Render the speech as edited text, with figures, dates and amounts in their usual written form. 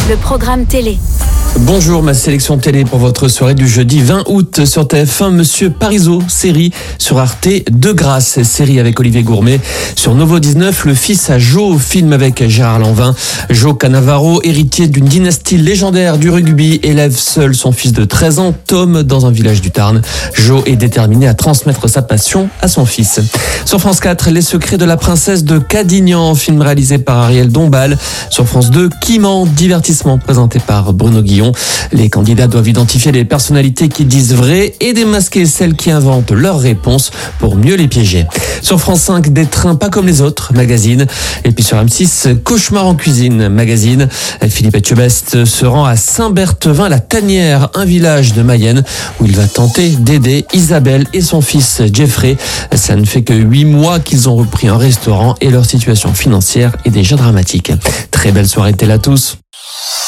le programme télé. Bonjour, ma sélection télé pour votre soirée du jeudi 20 août sur TF1, Monsieur Parizeau, série sur Arte, De Grâce, série avec Olivier Gourmet. Sur Novo 19, Le fils à Joe, film avec Gérard Lanvin. Joe Cannavaro, héritier d'une dynastie légendaire du rugby, élève seul son fils de 13 ans, Tom, dans un village du Tarn. Joe est déterminé à transmettre sa passion à son fils. Sur France 4, Les secrets de la princesse de Cadignan, film réalisé par Ariel Dombal. Sur France 2, Kimman, divertissement présenté par Bruno Guillon. Les candidats doivent identifier les personnalités qui disent vrai et démasquer celles qui inventent leurs réponses pour mieux les piéger. Sur France 5, Des trains pas comme les autres, magazine. Et puis sur M6, Cauchemar en cuisine, magazine. Philippe Etchebest se rend à Saint-Berthevin, la Tanière, un village de Mayenne, où il va tenter d'aider Isabelle et son fils Jeffrey. Ça ne fait que 8 mois qu'ils ont repris un restaurant et leur situation financière est déjà dramatique. Très belle soirée de télé à tous.